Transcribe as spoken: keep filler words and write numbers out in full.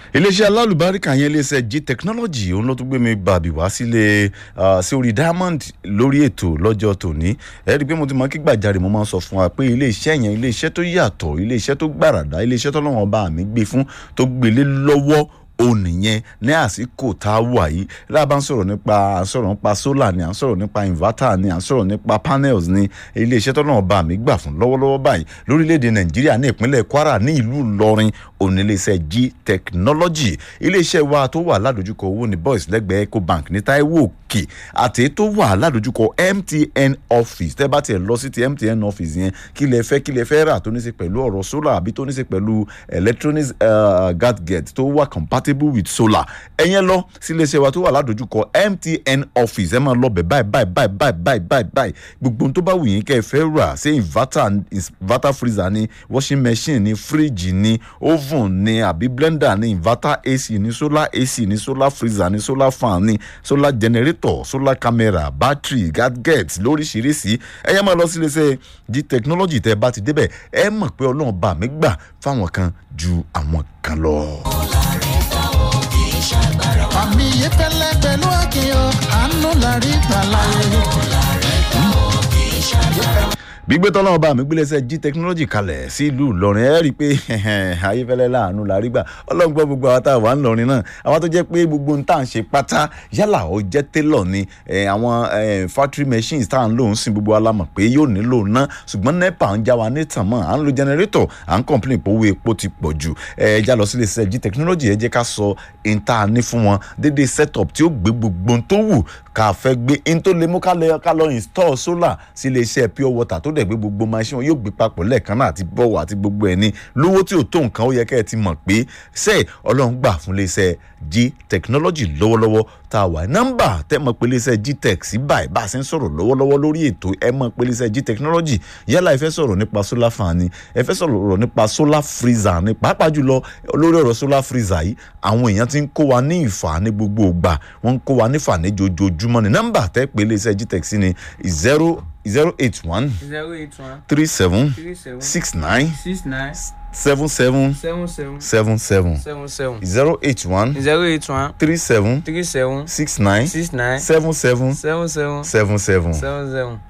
iléeṣẹ́ alálùbáríkà yẹn iléeṣẹ́ G technology òun ló tún gbé mi bàbí wá sílé sí orí diamond lórí ètò lọ́jọ́ tòní ẹ rí i pé mo ti mọ kí gbàjarè mo máa ń sọ fún wa pé iléeṣẹ́ yẹn iléeṣẹ́ tó yàtọ̀ iléeṣẹ́ tó gbàràdà iléeṣẹ́ tó lọ́wọ́ bá mi gbé fún tó gbélé lọ́wọ́ ó nìyẹn ní àsìkò tá a wà yìí lábá ń sọ̀rọ̀ nípa à ń sọ̀rọ̀ nípa solar ni à ń sọ̀rọ̀ nípa inverter ni à ń sọ̀rọ̀ nípa panels ni iléeṣẹ́ tó náà bá mi gbà fún lọ́wọ́lọ́wọ́ báyìí lórílẹ̀‐èdè Nàìjíríà ní ìpínlẹ̀ Kwara ní ìlú Ìlọrin òní iléeṣẹ́ G technology iléeṣẹ́ wa tó wà ládojúkọ owó ní boys lẹ́gbẹ̀ẹ́ Ecobank ní Táíwò Òkè àti tó wà ládojúkọ M T N office tẹ́ bá tiẹ̀ lọ sí ti M T N office yẹn kí lẹ fẹ́ kí lẹ fẹ́ rà tó ní ṣe pẹ̀lú ọ̀rọ̀ solar àbí tó ní ṣe pẹ̀lú electronics uh, gadget tó wà compatible with solar ẹ̀yẹn lọ sí iléeṣẹ́ wa tó wà ládojúkọ M T N office ẹ máa lọ bẹ̀ báyìí báyìí báyìí báyìí báyìí báyìí báyìí gbogbo tó bá wù yín kẹ́ ẹ fẹ́ rà ṣé inverter inverter freezer ni washing machine ni fridge ni oven ni àbí blender ni inverter A C ni solar A C ni solar freezer ni solar fan ni solar generator solar camera battery gadgets lóríṣiríṣi ẹ̀yẹn máa lọ sí iléeṣẹ́ G technology tẹ́ bá ti débẹ̀ ẹ mọ̀ pé Ọlọ́run bá mi gbà fáwọn kan ju àwọn kan lọ. àmì yìí fẹ́lẹ́ pẹ̀lú àkíyàn àánú lárí gbàláyé. gbígbé tọ́lá ọba mi gbélé G technology kalẹ̀ sí ìlú Ìlọrin ẹ rí i pé ayéfẹ́lẹ́ láàánú la rí gbà Ọlọ́run gbọ́ gbogbo àwọn tá a wà ń lọrin náà àwọn tó jẹ́ pé gbogbo ń tà ń ṣe pátá yálà ó jẹ́ tailor ni àwọn factory machines tá à ń lò ń sìn gbogbo alámọ̀ pé yóò nílò ná ṣùgbọ́n nepa ń já wa ní tàn mọ́ à ń lo generator à ń complain pé owó epo ti pọ̀ jù ẹ já lọ sí ilé G technology ẹ jẹ́ ká sọ ìta ní fún wọn dédé setup tí ó gbé gbogbo tó wù ká fẹ́ gbé in tó lè mú ká lọ install solar sí ilé iṣẹ́ pure water tó dẹ̀ gbé gbogbo machine wọn yóò gbé papọ̀ lẹ́ẹ̀kan náà àti bọ́wọ̀ àti gbogbo ẹ̀ ní lówó tí ò tó nǹkan ó yẹ kẹ́ ẹ ti mọ̀ pé ṣe Ọlọ́run gbà fún iléeṣẹ́ G technology lọ́wọ́lọ́wọ́ tá a wà nọ́mbà tẹ́ mọ̀ pé iléeṣẹ́ G tech sí báyìí bá a ṣe ń sọ̀rọ̀ lọ́wọ́lọ́wọ́ lórí ètò ẹ mọ̀ pé iléeṣẹ́ G technology yálà ẹ fẹ́ sọ̀rọ̀ nípa solar fan ni ẹ fẹ́ sọ̀rọ̀ nípa solar freezer ni pàápàá jùlọ lórí ọ̀rọ̀ solar freezer yìí àwọn èèyàn ti ń kó wa ní ìfà ní gbogbo ìgbà wọ́n ń kó wa nífà ní jojoojúmọ́ ni nọ́mbà tẹ́ pé iléeṣẹ́ G tech sí ni zero zero eight one zero eight one three seven three seven six nine six nine seven seven seven seven seven seven seven seven zero eight one zero eight one three seven three seven six nine six nine seven seven seven seven seven seven. seven seven.